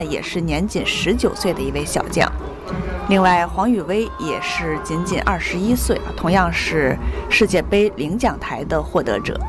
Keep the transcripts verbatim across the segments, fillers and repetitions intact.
也是年仅十九岁的一位小将。另外，黄宇威也是仅仅二十一岁，同样是世界杯领奖台的获得者。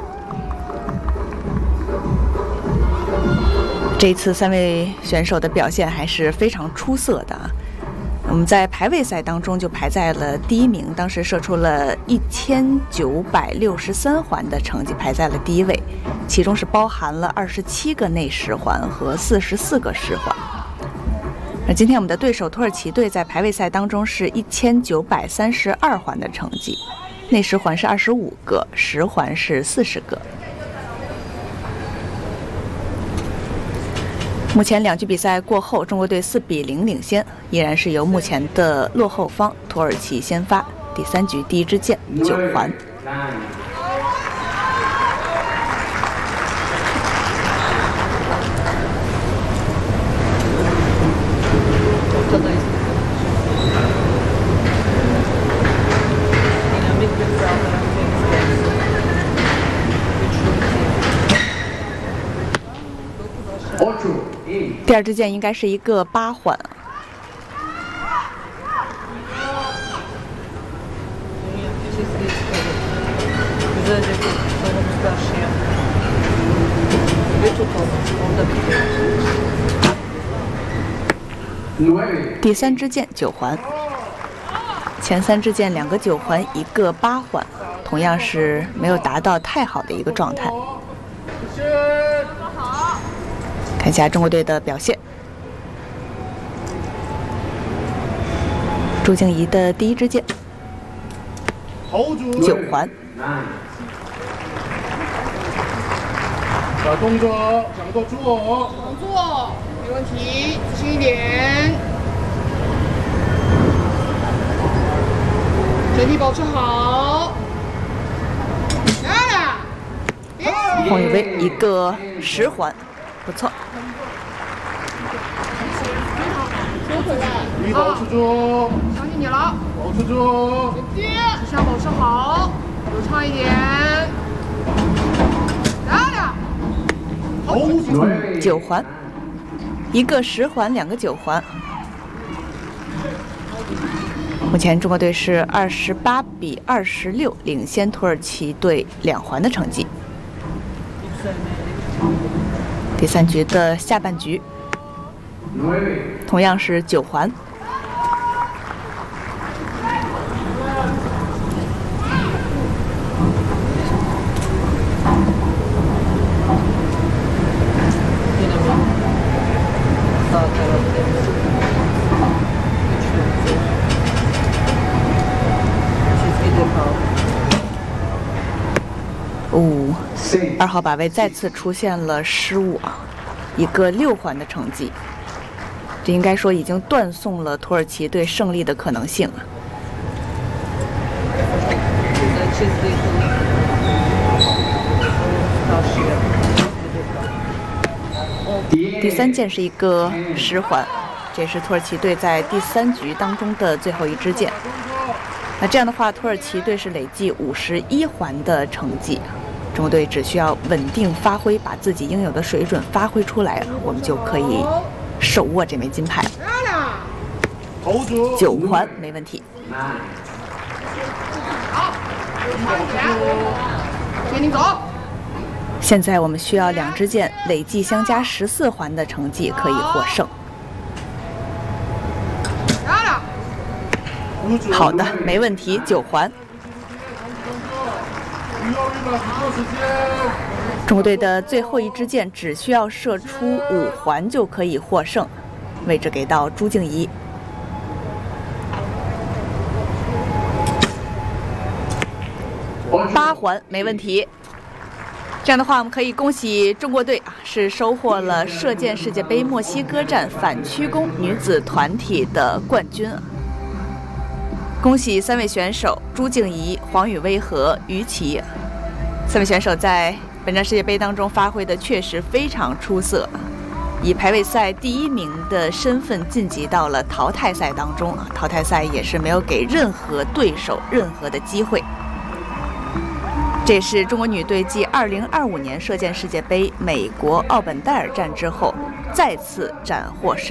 这一次三位选手的表现还是非常出色的。我们在排位赛当中就排在了第一名，当时射出了一千九百六十三环的成绩，排在了第一位，其中是包含了二十七个内十环和四十四个十环。而今天我们的对手土耳其队在排位赛当中是一千九百三十二环的成绩，内十环是二十五个，十环是四十个。目前两局比赛过后，中国队四比零领先，依然是由目前的落后方土耳其先发。第三局第一支箭九环。第二支箭应该是一个八环。第三支箭九环。前三支箭两个九环，一个八环，同样是没有达到太好的一个状态。看一下中国队的表现。朱静怡的第一支箭，九环。 小动作，掌舵住哦。 动作，没问题，轻一点。整体保持好。来了。 黄宇威一个十环，不错。 你保持住， 相信你了。 保持住， 接，指向保持好，流畅一点。来了。 九环，一个十环，两个九环。目前中国队是二十八比二十六领先土耳其队两环的成绩。第三局的下半局，同样是九环。五，二号靶位再次出现了失误啊，一个六环的成绩，这应该说已经断送了土耳其队胜利的可能性了。第三箭是一个十环，这是土耳其队在第三局当中的最后一支箭。那这样的话，土耳其队是累计五十一环的成绩。中国队只需要稳定发挥，把自己应有的水准发挥出来，我们就可以手握这枚金牌。九环没问题。 好，跟你走。 现在我们需要两支箭累计相加十四环的成绩可以获胜。好的，没问题，九环。中国队的最后一支箭只需要射出五环就可以获胜，位置给到朱静怡。八环没问题。这样的话，我们可以恭喜中国队啊，是收获了射箭世界杯墨西哥站反曲弓女子团体的冠军。恭喜三位选手朱静怡、黄宇威和于琦。三位选手在本站世界杯当中发挥的确实非常出色，以排位赛第一名的身份晋级到了淘汰赛当中啊！淘汰赛也是没有给任何对手任何的机会。这也是中国女队继二零二五年射箭世界杯美国奥本戴尔站之后再次斩获世